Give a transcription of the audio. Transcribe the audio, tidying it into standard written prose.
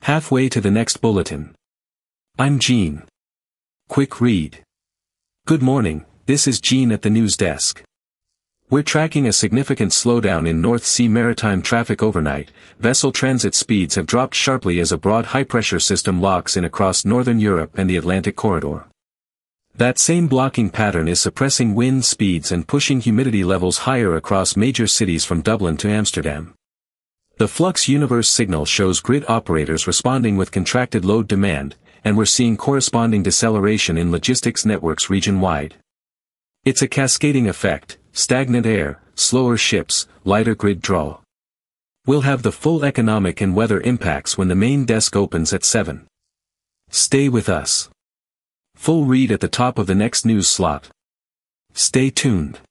Halfway to the next bulletin. I'm Gene. Quick read. Good morning, this is Gene at the news desk. We're tracking a significant slowdown in North Sea maritime traffic overnight. Vessel transit speeds have dropped sharply as a broad high-pressure system locks in across northern Europe and the Atlantic corridor. That same blocking pattern is suppressing wind speeds and pushing humidity levels higher across major cities from Dublin to Amsterdam. The Flux Universe signal shows grid operators responding with contracted load demand, and we're seeing corresponding deceleration in logistics networks region-wide. It's a cascading effect: stagnant air, slower ships, lighter grid draw. We'll have the full economic and weather impacts when the main desk opens at 7. Stay with us. Full read at the top of the next news slot. Stay tuned.